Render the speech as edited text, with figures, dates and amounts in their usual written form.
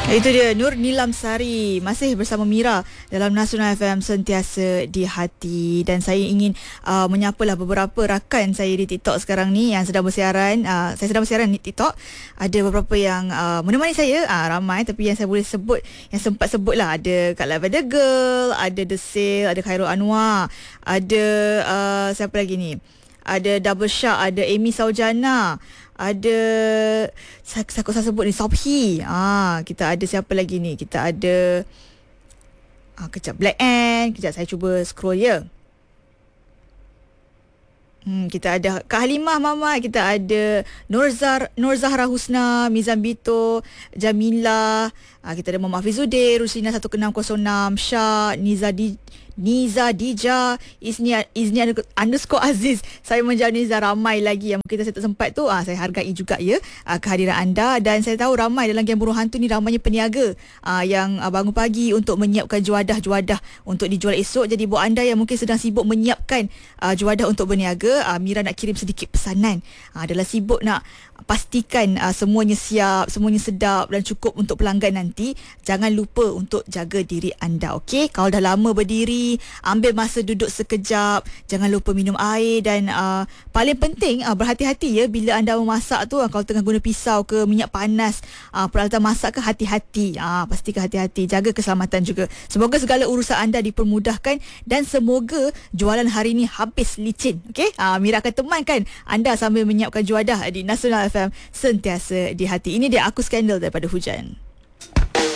Itu dia Nur Nilam Sari masih bersama Mira dalam Nasional FM Sentiasa di Hati. Dan saya ingin menyapalah beberapa rakan saya di TikTok sekarang ni yang sedang bersiaran. Saya sedang bersiaran di TikTok. Ada beberapa yang menemani saya, ramai, tapi yang saya boleh sebut, yang sempat sebut lah, ada Kak Lavender Girl, ada The Sale, ada Khairul Anwar, ada siapa lagi ni, ada Double Shark, ada Amy Saujana, ada saya sebut ni Sobhi. Kita ada siapa lagi ni? Kita ada kejap, Black Ant. Kejap saya cuba scroll ya. Kita ada Kak Halimah Mamat, kita ada Nur Zahra Husna, Mizan Bito, Jamila, kita ada Muhammad Fizuddin, Ruslina 1606, Syah, Niza Dija, Izni _Aziz. Saya menjawab Niza, ramai lagi yang mungkin saya tak sempat tu. Saya hargai juga ya kehadiran anda. Dan saya tahu ramai dalam Geng Burung Hantu ni ramainya peniaga yang bangun pagi untuk menyiapkan juadah-juadah untuk dijual esok. Jadi buat anda yang mungkin sedang sibuk menyiapkan juadah untuk berniaga, Mira nak kirim sedikit pesanan. Adalah sibuk nak pastikan semuanya siap, semuanya sedap dan cukup untuk pelanggan nanti. Jangan lupa untuk jaga diri anda, okey? Kalau dah lama berdiri, ambil masa duduk sekejap, jangan lupa minum air. Dan paling penting, berhati-hati ya bila anda memasak tu. Kalau tengah guna pisau ke, minyak panas, peralatan masak ke, hati-hati. Pastikan hati-hati, jaga keselamatan juga. Semoga segala urusan anda dipermudahkan dan semoga jualan hari ni habis licin, okey? Mira akan temankan anda sambil menyiapkan juadah di Nasional FM Sentiasa di Hati. Ini dia Aku Skandal daripada Hujan.